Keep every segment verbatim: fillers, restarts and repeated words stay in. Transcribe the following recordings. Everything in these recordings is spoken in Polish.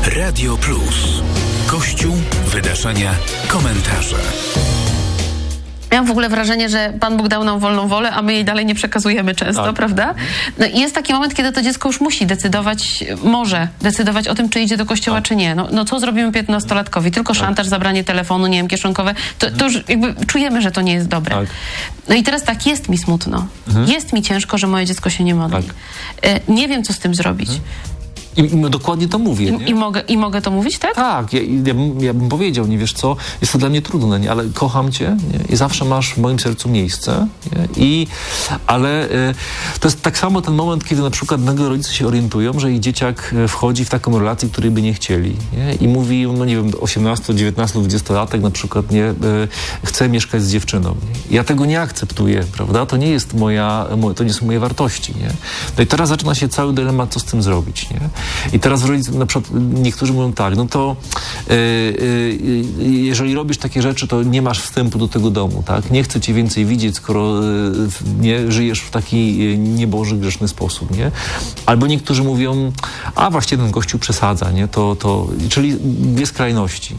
Radio Plus. Kościół, wydarzenia, komentarze. Ja mam w ogóle wrażenie, że Pan Bóg dał nam wolną wolę, a my jej dalej nie przekazujemy często, tak. Prawda? No i jest taki moment, kiedy to dziecko już musi decydować, może decydować o tym, czy idzie do kościoła, tak. czy nie. No, no co zrobimy piętnastolatkowi? Tylko tak. szantaż, zabranie telefonu, nie wiem, kieszonkowe. To, to już jakby czujemy, że to nie jest dobre. Tak. No i teraz tak, jest mi smutno. Mhm. Jest mi ciężko, że moje dziecko się nie modli. Tak. Nie wiem, co z tym zrobić. Mhm. I, I dokładnie to mówię. I, i, mogę, I mogę to mówić, tak? Tak, ja, ja, bym, ja bym powiedział, nie wiesz co, jest to dla mnie trudne, nie? Ale kocham cię, nie? I zawsze masz w moim sercu miejsce. Nie? I, ale y, to jest tak samo ten moment, kiedy na przykład nagle rodzice się orientują, że ich dzieciak wchodzi w taką relację, której by nie chcieli. Nie? I mówi, no nie wiem, osiemnasto, dziewiętnasto, dwudziestolatek na przykład, nie, y, chce mieszkać z dziewczyną. Nie? Ja tego nie akceptuję, prawda? To nie jest moja, to nie są moje wartości. Nie? No i teraz zaczyna się cały dylemat, co z tym zrobić. Nie? I teraz rodzice, na przykład niektórzy mówią tak, no to yy, yy, jeżeli robisz takie rzeczy, to nie masz wstępu do tego domu, tak? Nie chcę cię więcej widzieć, skoro yy, nie żyjesz w taki yy, nieboży, grzeszny sposób, nie? Albo niektórzy mówią, a właściwie ten Kościół przesadza, nie? To, to, czyli dwie skrajności.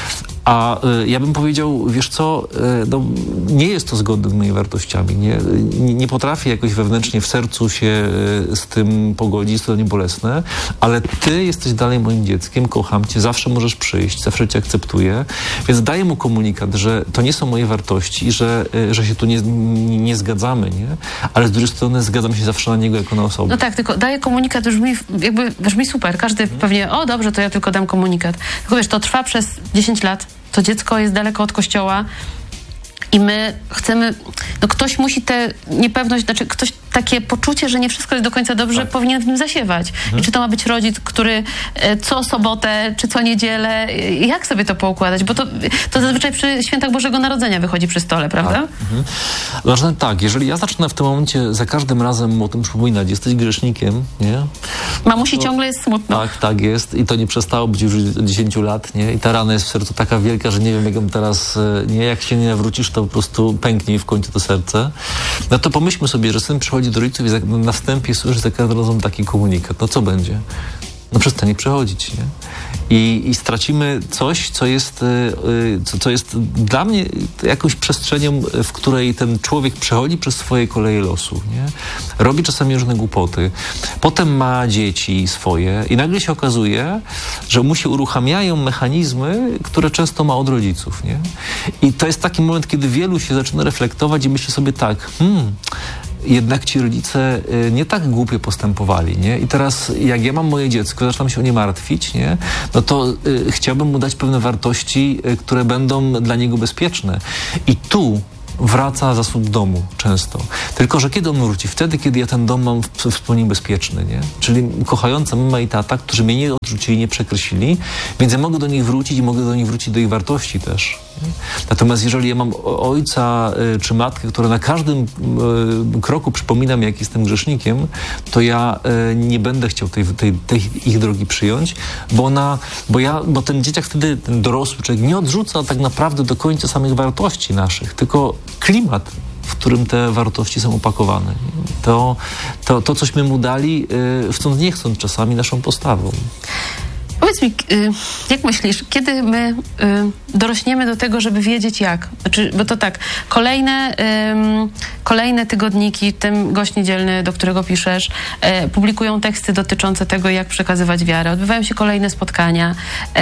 A y, ja bym powiedział, wiesz co, y, no, nie jest to zgodne z moimi wartościami. Nie, nie, nie potrafię jakoś wewnętrznie w sercu się y, z tym pogodzić, jest to niebolesne, ale ty jesteś dalej moim dzieckiem, kocham cię, zawsze możesz przyjść, zawsze cię akceptuję, więc daję mu komunikat, że to nie są moje wartości i że, y, że się tu nie, nie, nie zgadzamy, nie? Ale z drugiej strony zgadzam się zawsze na niego jako na osobę. No tak, tylko daję komunikat, brzmi, jakby, brzmi super. Każdy hmm. pewnie, o dobrze, to ja tylko dam komunikat. Tylko wiesz, to trwa przez dziesięć lat. To dziecko jest daleko od kościoła i my chcemy, no ktoś musi tę niepewność, znaczy ktoś takie poczucie, że nie wszystko jest do końca dobrze, tak. powinien w nim zasiewać. Mhm. I czy to ma być rodzic, który co sobotę, czy co niedzielę, jak sobie to poukładać? Bo to, to zazwyczaj przy świętach Bożego Narodzenia wychodzi przy stole, prawda? Tak. Mhm. Znaczy, tak, jeżeli ja zacznę w tym momencie za każdym razem o tym przypominać, jesteś grzesznikiem, nie? Mamusi to, ciągle jest smutno. Tak, tak jest i to nie przestało być już od dziesięciu lat, nie? I ta rana jest w sercu taka wielka, że nie wiem, jak ją teraz, nie, jak się nie nawrócisz, to po prostu pęknie w końcu to serce. No to pomyślmy sobie, że syn przychodzi do rodziców i na wstępie słyszy za każdym razem taki komunikat. No co będzie? No przestanie przechodzić, nie? I, i stracimy coś, co jest, co, co jest dla mnie jakąś przestrzenią, w której ten człowiek przechodzi przez swoje koleje losu, nie? Robi czasami różne głupoty. Potem ma dzieci swoje i nagle się okazuje, że mu się uruchamiają mechanizmy, które często ma od rodziców, nie? I to jest taki moment, kiedy wielu się zaczyna reflektować i myśli sobie tak, hmm, jednak ci rodzice y, nie tak głupio postępowali, nie? I teraz jak ja mam moje dziecko, zaczynam się o nie martwić, nie? No to y, chciałbym mu dać pewne wartości, y, które będą dla niego bezpieczne. I tu wraca zasób domu często. Tylko, że kiedy on wróci? Wtedy, kiedy ja ten dom mam w, w pełni bezpieczny, nie? Czyli kochająca mama i tata, którzy mnie nie odrzucili, nie przekreślili, więc ja mogę do nich wrócić i mogę do nich wrócić do ich wartości też. Nie? Natomiast jeżeli ja mam ojca y, czy matkę, która na każdym y, kroku przypomina mi, jak jestem grzesznikiem, to ja y, nie będę chciał tej, tej, tej ich drogi przyjąć, bo ona, bo ja, bo ten dzieciak wtedy, ten dorosły człowiek nie odrzuca tak naprawdę do końca samych wartości naszych, tylko klimat, w którym te wartości są opakowane. To, to, to cośmy mu dali, y, chcąc nie chcąc czasami naszą postawą. Powiedz mi, jak myślisz, kiedy my dorośniemy do tego, żeby wiedzieć jak? Znaczy, bo to tak, kolejne, kolejne tygodniki, w tym Gość Niedzielny, do którego piszesz, publikują teksty dotyczące tego, jak przekazywać wiarę. Odbywają się kolejne spotkania.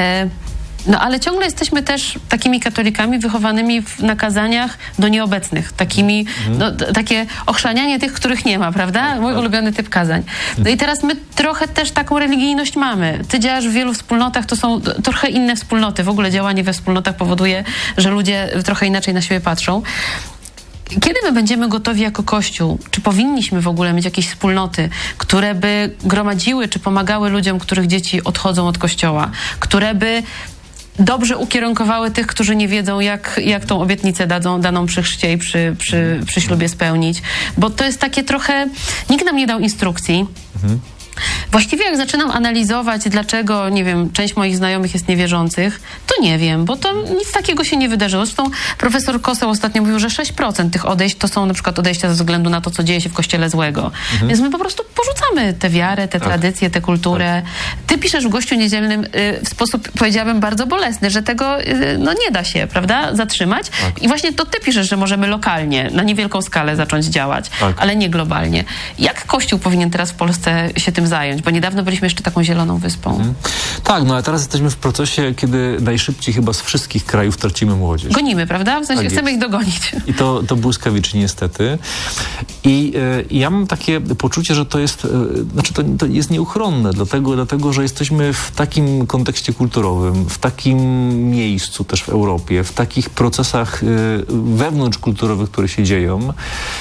No ale ciągle jesteśmy też takimi katolikami wychowanymi w nakazaniach do nieobecnych. Takimi, mhm. no, t- takie ochrzanianie tych, których nie ma, prawda? Mój ulubiony typ kazań. No i teraz my trochę też taką religijność mamy. Ty działasz w wielu wspólnotach, to są t- trochę inne wspólnoty. W ogóle działanie we wspólnotach powoduje, że ludzie trochę inaczej na siebie patrzą. Kiedy my będziemy gotowi jako Kościół? Czy powinniśmy w ogóle mieć jakieś wspólnoty, które by gromadziły, czy pomagały ludziom, których dzieci odchodzą od Kościoła? Które by dobrze ukierunkowały tych, którzy nie wiedzą, jak, jak tą obietnicę dadzą, daną przy chrzcie i przy, przy, przy ślubie spełnić. Bo to jest takie trochę... Nikt nam nie dał instrukcji. Mhm. Właściwie jak zaczynam analizować, dlaczego, nie wiem, część moich znajomych jest niewierzących, to nie wiem, bo to nic takiego się nie wydarzyło. Zresztą profesor Koseł ostatnio mówił, że sześć procent tych odejść to są na przykład odejścia ze względu na to, co dzieje się w kościele złego. Mhm. Więc my po prostu porzucamy tę wiarę, tę tak. tradycję, tę kulturę. Tak. Ty piszesz w Gościu Niedzielnym y, w sposób, powiedziałabym, bardzo bolesny, że tego y, no nie da się, prawda, zatrzymać. Tak. I właśnie to ty piszesz, że możemy lokalnie, na niewielką skalę zacząć działać, tak. ale nie globalnie. Jak Kościół powinien teraz w Polsce się tym zająć? Bo niedawno byliśmy jeszcze taką zieloną wyspą. Mhm. Tak, no ale teraz jesteśmy w procesie, kiedy najszybciej chyba z wszystkich krajów tracimy młodzież. Gonimy, prawda? W sensie tak chcemy jest. ich dogonić. I to, to błyskawicznie niestety. I y, ja mam takie poczucie, że to jest, y, znaczy to, to jest nieuchronne, dlatego, dlatego, że jesteśmy w takim kontekście kulturowym, w takim miejscu też w Europie, w takich procesach y, wewnątrzkulturowych, które się dzieją,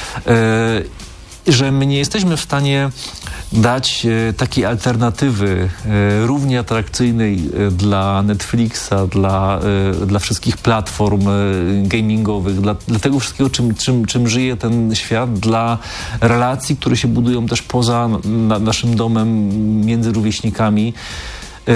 y, że my nie jesteśmy w stanie dać e, takiej alternatywy e, równie atrakcyjnej e, dla Netflixa, dla, e, dla wszystkich platform e, gamingowych, dla, dla tego wszystkiego, czym, czym, czym żyje ten świat, dla relacji, które się budują też poza na, naszym domem, między rówieśnikami. E,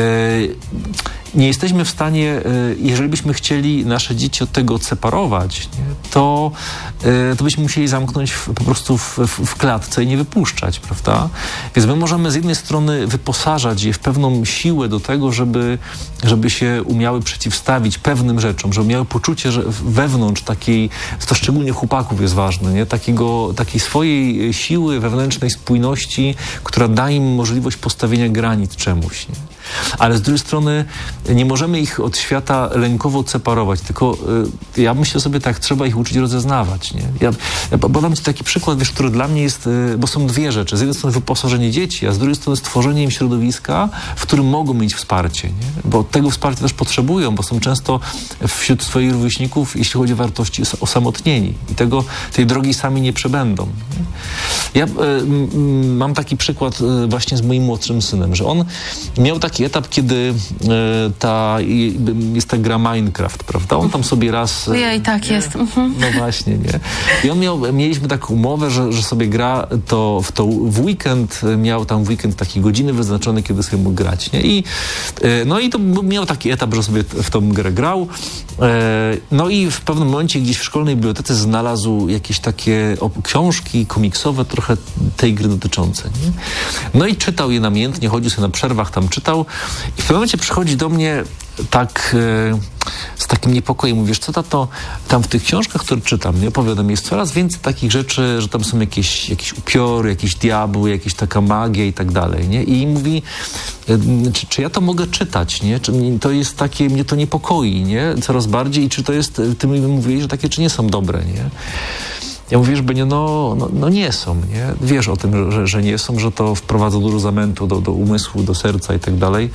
nie jesteśmy w stanie, jeżeli byśmy chcieli nasze dzieci od tego odseparować, nie, to, to byśmy musieli zamknąć w, po prostu w, w, w klatce i nie wypuszczać, prawda? Więc my możemy z jednej strony wyposażać je w pewną siłę do tego, żeby, żeby się umiały przeciwstawić pewnym rzeczom, żeby miały poczucie, że wewnątrz takiej, to szczególnie chłopaków jest ważne, nie? Takiego, takiej swojej siły wewnętrznej spójności, która da im możliwość postawienia granic czemuś, nie? Ale z drugiej strony nie możemy ich od świata lękowo odseparować, tylko y, ja myślę sobie tak, trzeba ich uczyć rozeznawać, nie? Ja, ja podam ci taki przykład, wiesz, który dla mnie jest, y, bo są dwie rzeczy. Z jednej strony wyposażenie dzieci, a z drugiej strony stworzenie im środowiska, w którym mogą mieć wsparcie, nie? Bo tego wsparcia też potrzebują, bo są często wśród swoich rówieśników, jeśli chodzi o wartości, osamotnieni i tego, tej drogi sami nie przebędą. Nie? Ja y, y, mam taki przykład y, właśnie z moim młodszym synem, że on miał taki etap, kiedy y, ta, y, jest ta gra Minecraft, prawda? On tam sobie raz... Ojej, tak jest. Mhm. No właśnie, nie? I on miał, mieliśmy taką umowę, że, że sobie gra to w, to w weekend, miał tam w weekend takie godziny wyznaczone, kiedy sobie mógł grać, nie? I, y, no i to miał taki etap, że sobie w tą grę grał. Y, no i w pewnym momencie gdzieś w szkolnej bibliotece znalazł jakieś takie o, książki komiksowe, trochę tej gry dotyczące, nie? No i czytał je namiętnie, chodził sobie na przerwach, tam czytał i w pewnym momencie przychodzi do mnie tak e, z takim niepokojem, mówisz, co tato, tam w tych książkach, które czytam, nie opowiadam, jest coraz więcej takich rzeczy, że tam są jakieś, jakieś upiory, jakieś diabły, jakieś taka magia i tak dalej, nie? I mówi, e, czy, czy ja to mogę czytać, nie? Czy mnie to jest takie, mnie to niepokoi, nie? Coraz bardziej i czy to jest, ty mi mówili, że takie, czy nie są dobre, nie? Ja mówię, że Benio, no, no, no nie są, nie? Wiesz o tym, że, że nie są, że to wprowadza dużo zamętu do, do umysłu, do serca i tak dalej.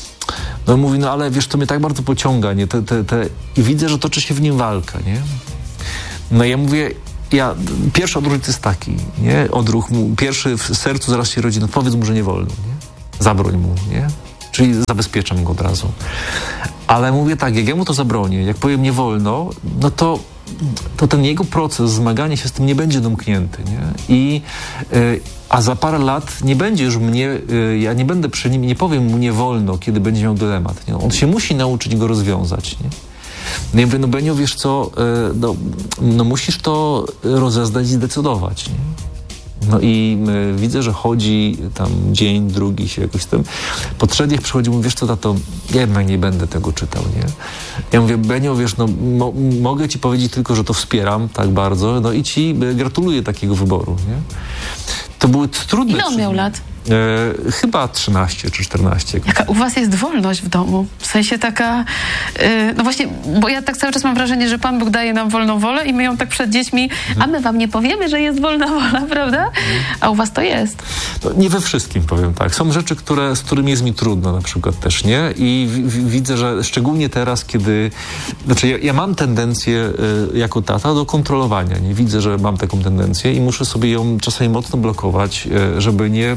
No mówi, no ale wiesz, to mnie tak bardzo pociąga, nie? Te, te, te... I widzę, że toczy się w nim walka, nie? No ja mówię, ja, pierwszy odruch jest taki, nie? Odruch mu, pierwszy w sercu zaraz się rodzi, no powiedz mu, że nie wolno, nie? Zabroń mu, nie? Czyli zabezpieczam go od razu. Ale mówię tak, jak ja mu to zabronię, jak powiem nie wolno, no to to ten jego proces zmagania się z tym nie będzie domknięty, nie? I, y, a za parę lat nie będzie już mnie, y, ja nie będę przy nim, nie powiem mu nie wolno, kiedy będzie miał dylemat, nie? On się musi nauczyć go rozwiązać, nie? No ja mówię, no Benio, wiesz co, y, no, no musisz to rozeznać i zdecydować, nie? No i y, widzę, że chodzi tam dzień, drugi się jakoś z tym. Po trzech dniach przychodzi, mówi, wiesz co, tato, ja jednak nie będę tego czytał, nie? Ja mówię, Benio, wiesz, no mo- mogę ci powiedzieć tylko, że to wspieram tak bardzo, no i ci y, gratuluję takiego wyboru, nie? To były trudne... Ile on miał lat? E, chyba trzynaście czy czternaście. Jaka u was jest wolność w domu? W sensie taka... Yy, no właśnie, bo ja tak cały czas mam wrażenie, że Pan Bóg daje nam wolną wolę i my ją tak przed dziećmi, mhm. a my wam nie powiemy, że jest wolna wola, prawda? A u was to jest. No, nie we wszystkim, powiem tak. Są rzeczy, które, z którymi jest mi trudno na przykład też, nie? I w, w, widzę, że szczególnie teraz, kiedy... Znaczy ja, ja mam tendencję y, jako tata do kontrolowania, nie? Widzę, że mam taką tendencję i muszę sobie ją czasami mocno blokować, y, żeby nie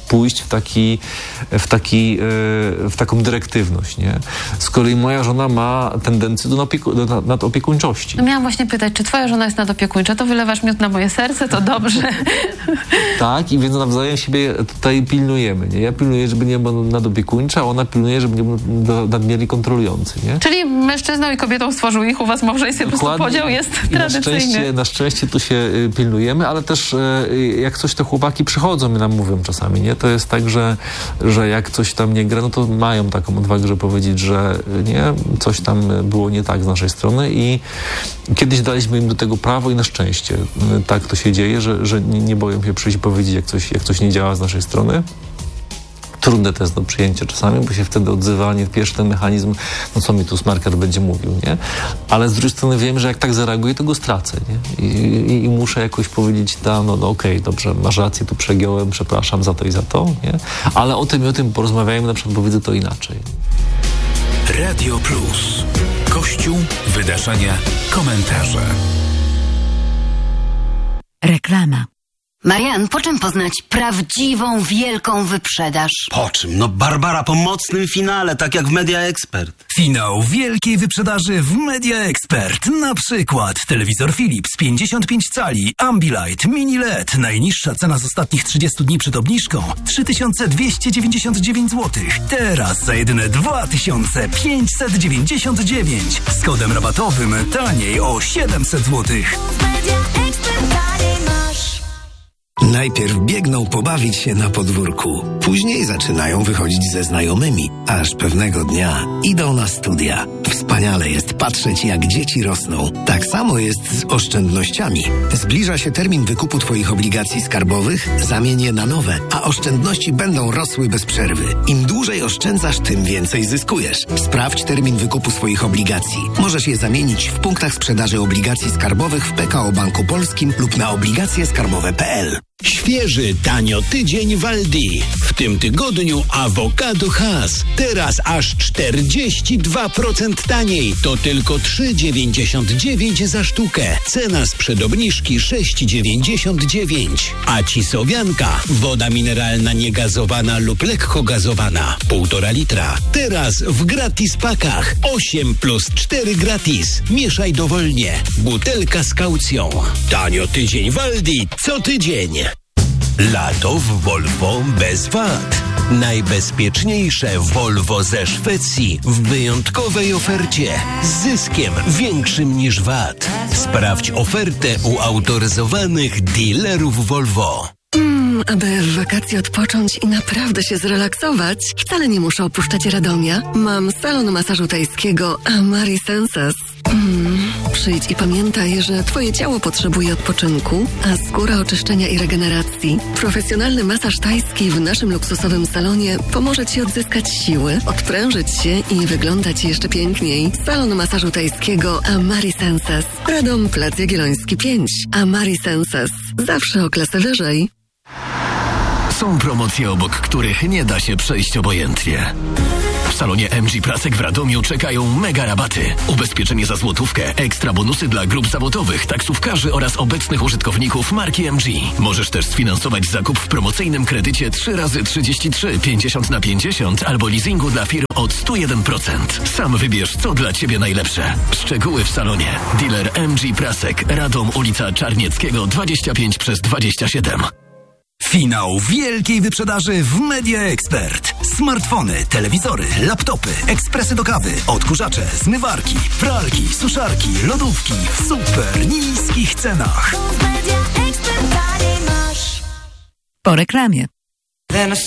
pójść w taki, w taki, w taką dyrektywność, nie? Z kolei moja żona ma tendencję do, opieku, do nadopiekuńczości. No miałam właśnie pytać, czy twoja żona jest nadopiekuńcza? To wylewasz miód na moje serce, to dobrze. Tak, i więc nawzajem siebie tutaj pilnujemy, nie? Ja pilnuję, żeby nie był nadopiekuńcza, a ona pilnuje, żeby nie był nadmiernie kontrolujący, nie? Czyli mężczyzną i kobietą stworzył ich u was w małżeństwie, po prostu podział jest I na tradycyjny. szczęście, na szczęście tu się y, pilnujemy, ale też y, jak coś te chłopaki przychodzą i nam mówią czasami, nie? To jest tak, że, że jak coś tam nie gra, no to mają taką odwagę, żeby powiedzieć, że nie, coś tam było nie tak z naszej strony i kiedyś daliśmy im do tego prawo i na szczęście y, tak to się dzieje, że, że nie, nie boją się przyjść i powiedzieć, jak coś, jak coś nie działa z naszej strony. Trudne to jest do przyjęcia czasami, bo się wtedy odzywa, nie pierwszy ten mechanizm, no co mi tu smarker będzie mówił, nie? Ale z drugiej strony wiem, że jak tak zareaguję, to go stracę, nie? I, i, i muszę jakoś powiedzieć, da, no, no okej, okay, dobrze, masz rację, tu przegiąłem, przepraszam za to i za to, nie? Ale o tym i o tym porozmawiajmy, na przykład, bo widzę to inaczej. Radio Plus. Kościół, wydarzenia, komentarze. Reklama. Marian, po czym poznać prawdziwą, wielką wyprzedaż? Po czym? No Barbara po mocnym finale, tak jak w Media Expert. Finał wielkiej wyprzedaży w Media Expert. Na przykład telewizor Philips pięćdziesiąt pięć cali, Ambilight, Mini L E D. Najniższa cena z ostatnich trzydziestu dni przed obniżką trzy tysiące dwieście dziewięćdziesiąt dziewięć złotych. Teraz za jedyne dwa tysiące pięćset dziewięćdziesiąt dziewięć. Z kodem rabatowym taniej o siedemset złotych. Media Expert taniej masz. Najpierw biegną pobawić się na podwórku, później zaczynają wychodzić ze znajomymi, aż pewnego dnia idą na studia. Wspaniale jest patrzeć, jak dzieci rosną. Tak samo jest z oszczędnościami. Zbliża się termin wykupu Twoich obligacji skarbowych, zamień je na nowe, a oszczędności będą rosły bez przerwy. Im dłużej oszczędzasz, tym więcej zyskujesz. Sprawdź termin wykupu swoich obligacji. Możesz je zamienić w punktach sprzedaży obligacji skarbowych w P K O Banku Polskim lub na obligacje skarbowe kropka p l. Świeży, tanio tydzień w Aldi. W tym tygodniu awokado Hass. Teraz aż czterdzieści dwa procent taniej. To tylko trzy dziewięćdziesiąt dziewięć za sztukę. Cena sprzed obniżki sześć dziewięćdziesiąt dziewięć. A cisowianka, woda mineralna niegazowana lub lekko gazowana, półtora litra. Teraz w gratis pakach. osiem plus cztery gratis. Mieszaj dowolnie. Butelka z kaucją. Tanio tydzień w Aldi. Co tydzień. Lato w Volvo bez V A T. Najbezpieczniejsze Volvo ze Szwecji w wyjątkowej ofercie z zyskiem większym niż V A T. Sprawdź ofertę u autoryzowanych dealerów Volvo. Mm, aby w wakacje odpocząć i naprawdę się zrelaksować, wcale nie muszę opuszczać Radomia. Mam salon masażu tajskiego Amari Sensas. Mm, przyjdź i pamiętaj, że twoje ciało potrzebuje odpoczynku, a skóra oczyszczenia i regeneracji. Profesjonalny masaż tajski w naszym luksusowym salonie pomoże ci odzyskać siły, odprężyć się i wyglądać jeszcze piękniej. Salon masażu tajskiego Amari Sensas. Radom, Plac Jagielloński pięć. Amari Sensas. Zawsze o klasę wyżej. Są promocje, obok których nie da się przejść obojętnie. W salonie M G Prasek w Radomiu czekają mega rabaty. Ubezpieczenie za złotówkę, ekstra bonusy dla grup zawodowych, taksówkarzy oraz obecnych użytkowników marki M G. Możesz też sfinansować zakup w promocyjnym kredycie trzy razy trzydzieści trzy, pięćdziesiąt na pięćdziesiąt albo leasingu dla firm od sto jeden procent. Sam wybierz, co dla Ciebie najlepsze. Szczegóły w salonie. Dealer M G Prasek, Radom, ulica Czarnieckiego dwadzieścia pięć przez dwadzieścia siedem. Finał wielkiej wyprzedaży w Media Expert. Smartfony, telewizory, laptopy, ekspresy do kawy, odkurzacze, zmywarki, pralki, suszarki, lodówki w super niskich cenach. Media Expert taniej masz. Po reklamie.